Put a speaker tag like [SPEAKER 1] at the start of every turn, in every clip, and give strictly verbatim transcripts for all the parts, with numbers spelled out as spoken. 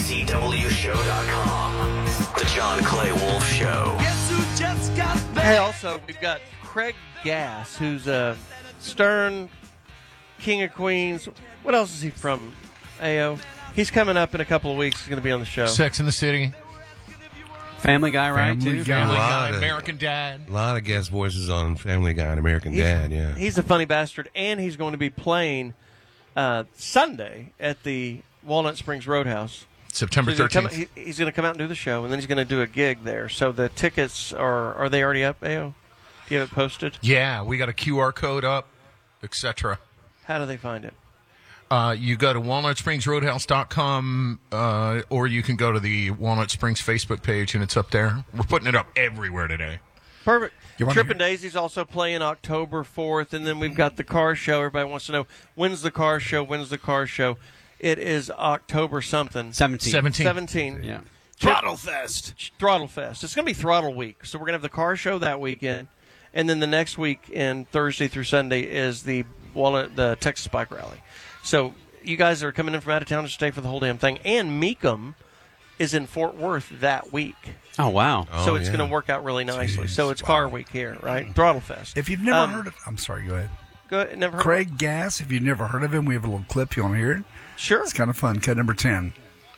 [SPEAKER 1] C W show dot com. The John Clay Wolf Show.
[SPEAKER 2] Guess who just got back?
[SPEAKER 3] Hey, also, we've got Craig Gass, who's a Stern, King of Queens. What else is he from, A O? He's coming up in a couple of weeks. He's going to be on the show.
[SPEAKER 4] Sex in the City.
[SPEAKER 5] Family Guy, right?
[SPEAKER 6] Family
[SPEAKER 5] too?
[SPEAKER 6] Guy.
[SPEAKER 4] Family
[SPEAKER 6] A
[SPEAKER 4] Guy,
[SPEAKER 6] lot of-
[SPEAKER 4] American Dad.
[SPEAKER 6] A lot of guest voices on Family Guy and American
[SPEAKER 3] He's-
[SPEAKER 6] Dad, yeah.
[SPEAKER 3] He's a funny bastard, and he's going to be playing uh, Sunday at the Walnut Springs Roadhouse.
[SPEAKER 4] September
[SPEAKER 3] So he's gonna
[SPEAKER 4] thirteenth.
[SPEAKER 3] come- he- he's going to come out and do the show, and then he's going to do a gig there. So the tickets are are they already up, A O? Do you have it posted?
[SPEAKER 4] Yeah, we got a Q R code up, et cetera.
[SPEAKER 3] How do they find it?
[SPEAKER 4] Uh, you go to walnut springs roadhouse dot com, uh, or you can go to the Walnut Springs Facebook page, and it's up there. We're putting it up everywhere today.
[SPEAKER 3] Perfect.
[SPEAKER 6] You wanna
[SPEAKER 3] Trippin'
[SPEAKER 6] hear-
[SPEAKER 3] Daisy's also playing October fourth, and then we've got the car show. Everybody wants to know, when's the car show? When's the car show? It is October something.
[SPEAKER 5] seventeen.
[SPEAKER 4] seventeen.
[SPEAKER 3] seventeen.
[SPEAKER 5] Yeah.
[SPEAKER 2] Throttle Fest.
[SPEAKER 3] Throttle Fest. It's going to be Throttle Week. So we're going to have the car show that weekend, and then the next week, in Thursday through Sunday, is the Walnut, the Texas Bike Rally. So you guys are coming in from out of town to stay for the whole damn thing. And Meekum is in Fort Worth that week.
[SPEAKER 5] Oh, wow.
[SPEAKER 6] Oh,
[SPEAKER 3] so it's
[SPEAKER 6] yeah.
[SPEAKER 3] going to work out really nicely.
[SPEAKER 7] Jeez,
[SPEAKER 3] so it's
[SPEAKER 7] wow.
[SPEAKER 3] Car Week here, right? Throttle Fest.
[SPEAKER 7] If you've never
[SPEAKER 3] Um,
[SPEAKER 7] heard of, I'm sorry, go ahead.
[SPEAKER 3] Go ahead. Never heard
[SPEAKER 7] Craig Gass, if you've never heard of him, we have a little clip. You want to hear it?
[SPEAKER 3] Sure.
[SPEAKER 7] It's kind of fun. Cut number ten.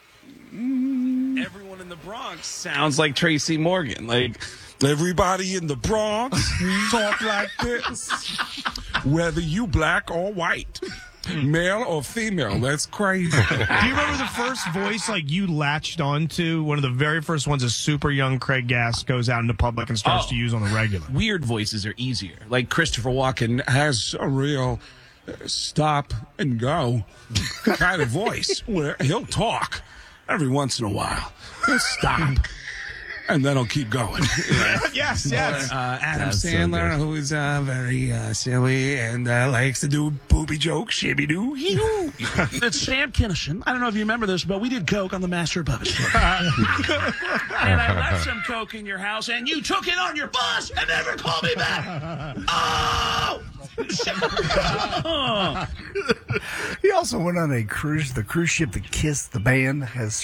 [SPEAKER 2] Everyone in the Bronx sounds like Tracy Morgan. Like, everybody in the Bronx talk like this. Whether you black or white, male or female, that's crazy.
[SPEAKER 8] Do you remember the first voice like you latched onto? One of the very first ones is super young Craig Gass goes out into public and starts
[SPEAKER 2] Oh.
[SPEAKER 8] to use on the regular.
[SPEAKER 2] Weird voices are easier. Like Christopher Walken has a real uh, stop and go kind of voice where he'll talk every once in a while. He'll stop. And then he'll keep going.
[SPEAKER 8] Yes, yes.
[SPEAKER 2] Uh, Adam
[SPEAKER 7] That's so
[SPEAKER 2] Sandler,
[SPEAKER 7] good.
[SPEAKER 2] who is uh, very uh, silly and uh, likes to do poopy jokes, shibby doo, hee hoo. It's Sam Kinison. I don't know if you remember this, but we did coke on the Master of Puppets. And I left some coke in your house, and you took it on your bus and never called me back. Oh!
[SPEAKER 7] He also went on a cruise. The cruise ship that Kiss, the band, has